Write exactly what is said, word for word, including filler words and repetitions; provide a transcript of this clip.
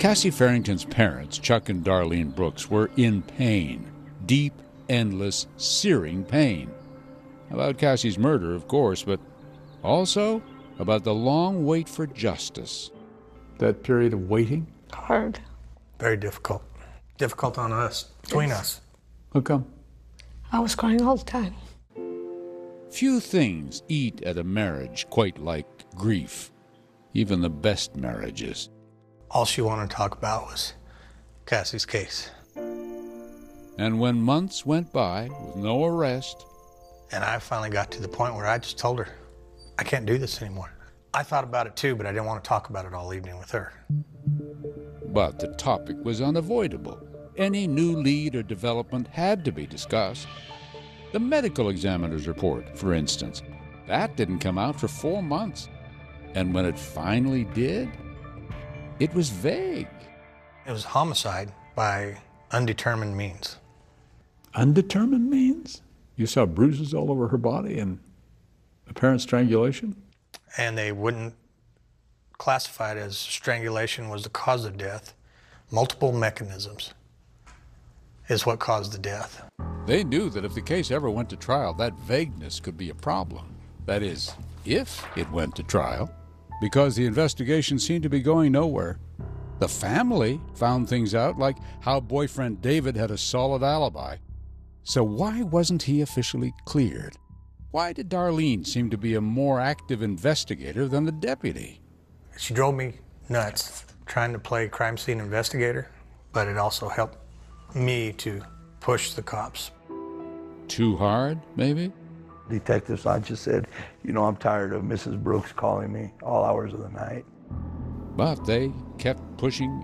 Cassie Farrington's parents, Chuck and Darlene Brooks, were in pain. Deep, endless, searing pain. About Cassie's murder, of course, but also about the long wait for justice. That period of waiting? Hard. Very difficult. Difficult on us, between yes. us. How come? I was crying all the time. Few things eat at a marriage quite like grief, even the best marriages. All she wanted to talk about was Cassie's case. And when months went by with no arrest... And I finally got to the point where I just told her, I can't do this anymore. I thought about it too, but I didn't want to talk about it all evening with her. But the topic was unavoidable. Any new lead or development had to be discussed. The medical examiner's report, for instance, that didn't come out for four months. And when it finally did, it was vague. It was homicide by undetermined means. Undetermined means? You saw bruises all over her body and apparent strangulation? And they wouldn't classify it as strangulation was the cause of death. Multiple mechanisms is what caused the death. They knew that if the case ever went to trial, that vagueness could be a problem. That is, if it went to trial, because the investigation seemed to be going nowhere. The family found things out, like how boyfriend David had a solid alibi. So why wasn't he officially cleared? Why did Darlene seem to be a more active investigator than the deputy? She drove me nuts trying to play crime scene investigator, but it also helped me to push the cops. Too hard, maybe? Detective Sanchez said, you know, I'm tired of Missus Brooks calling me all hours of the night. But they kept pushing